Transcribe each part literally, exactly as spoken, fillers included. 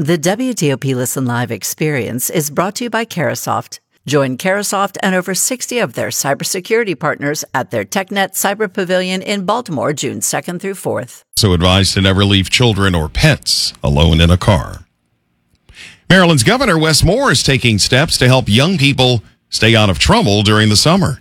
The W T O P Listen Live experience is brought to you by Carahsoft. Join Carahsoft and over sixty of their cybersecurity partners at their TechNet Cyber Pavilion in Baltimore, June second through fourth. So advised to never leave children or pets alone in a car. Maryland's Governor Wes Moore is taking steps to help young people stay out of trouble during the summer.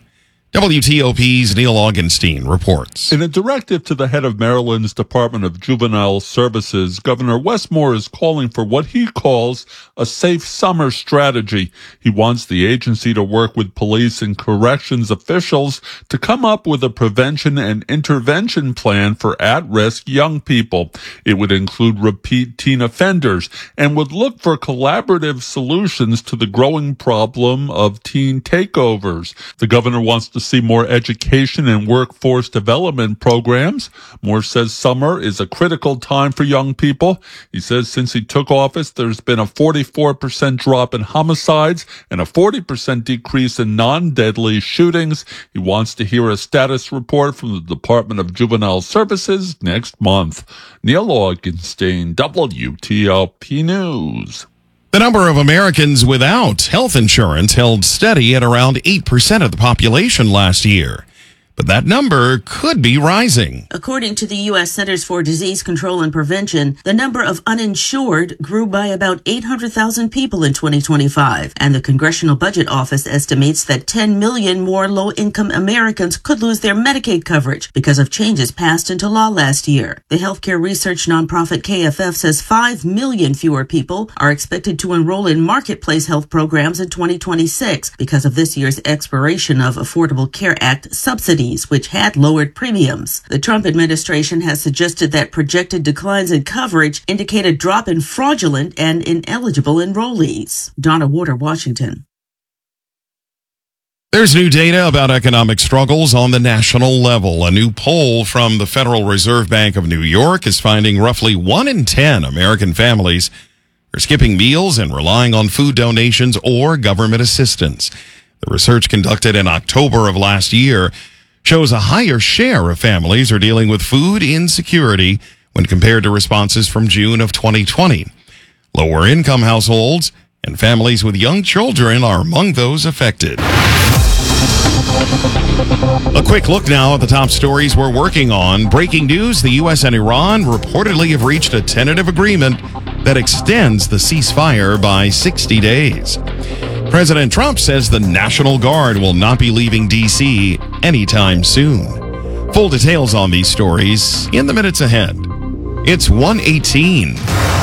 W T O P's Neil Augenstein reports. In a directive to the head of Maryland's Department of Juvenile Services, Governor Wes Moore is calling for what he calls a safe summer strategy. He wants the agency to work with police and corrections officials to come up with a prevention and intervention plan for at-risk young people. It would include repeat teen offenders and would look for collaborative solutions to the growing problem of teen takeovers. The governor wants to see more education and workforce development programs. Moore says summer is a critical time for young people. He says since he took office, there's been a forty-four percent drop in homicides and a forty percent decrease in non-deadly shootings. He wants to hear a status report from the Department of Juvenile Services next month. Neil Augenstein, W T O P News. The number of Americans without health insurance held steady at around eight percent of the population last year. But that number could be rising. According to the U S Centers for Disease Control and Prevention, the number of uninsured grew by about eight hundred thousand people in twenty twenty-five, and the Congressional Budget Office estimates that ten million more low-income Americans could lose their Medicaid coverage because of changes passed into law last year. The healthcare research nonprofit K F F says five million fewer people are expected to enroll in marketplace health programs in twenty twenty-six because of this year's expiration of Affordable Care Act subsidies, which had lowered premiums. The Trump administration has suggested that projected declines in coverage indicate a drop in fraudulent and ineligible enrollees. Donna Warder, Washington. There's new data about economic struggles on the national level. A new poll from the Federal Reserve Bank of New York is finding roughly one in ten American families are skipping meals and relying on food donations or government assistance. The research conducted in October of last year shows a higher share of families are dealing with food insecurity when compared to responses from June of twenty twenty. Lower income households and families with young children are among those affected. A quick look now at the top stories we're working on. Breaking news, the U S and Iran reportedly have reached a tentative agreement that extends the ceasefire by sixty days. President Trump says the National Guard will not be leaving D C anytime soon. Full details on these stories in the minutes ahead. It's one eighteen.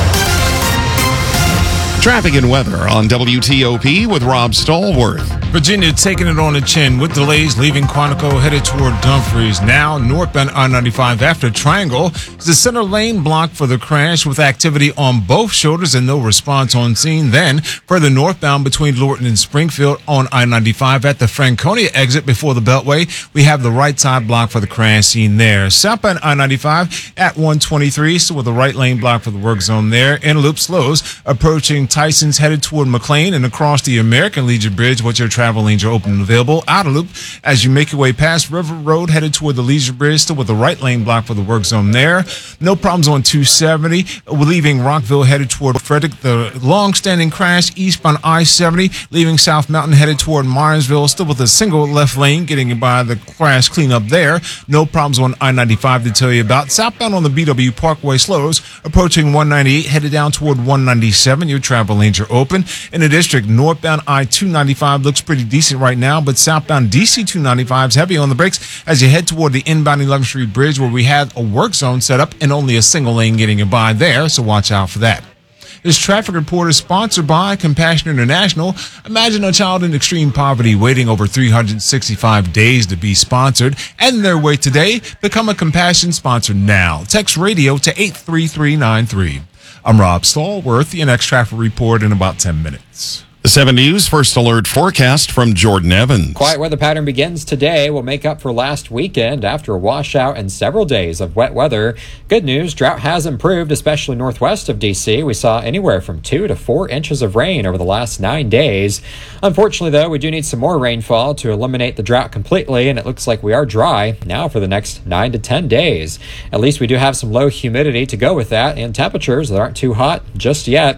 Traffic and weather on W T O P with Rob Stallworth. Virginia taking it on the chin with delays leaving Quantico headed toward Dumfries. Now northbound I ninety-five after Triangle is the center lane blocked for the crash with activity on both shoulders and no response on scene. Then further northbound between Lorton and Springfield on I ninety-five at the Franconia exit before the Beltway, we have the right side block for the crash scene there. Southbound I ninety-five at one twenty-three, so with the right lane block for the work zone there. Inner loop slows approaching Tyson's headed toward McLean and across the American Legion Bridge, which your travel lanes are open and available. Outer loop as you make your way past River Road headed toward the Legion Bridge, still with the right lane block for the work zone there. No problems on two seventy. We're leaving Rockville headed toward Frederick. The long-standing crash eastbound I seventy, leaving South Mountain headed toward Martinsville, still with a single left lane getting by the crash cleanup there. No problems on I ninety-five to tell you about. Southbound on the B W Parkway slows approaching one ninety-eight headed down toward one ninety-seven. Your travel lanes are open. In the district, northbound I two ninety-five looks pretty decent right now, but southbound D C two ninety-five is heavy on the brakes as you head toward the inbound eleventh Street Bridge, where we have a work zone set up and only a single lane getting you by there, so watch out for that. This traffic report is sponsored by Compassion International. Imagine a child in extreme poverty waiting over three hundred sixty-five days to be sponsored. End their wait today. Become a Compassion sponsor now. Text radio to eight three three nine three. I'm Rob Stallworth. The next traffic report in about ten minutes. The seven News First Alert forecast from Jordan Evans. Quiet weather pattern begins today. Will make up for last weekend after a washout and several days of wet weather. Good news, drought has improved, especially northwest of D C. We saw anywhere from two to four inches of rain over the last nine days. Unfortunately, though, we do need some more rainfall to eliminate the drought completely, and it looks like we are dry now for the next nine to ten days. At least we do have some low humidity to go with that, and temperatures that aren't too hot just yet.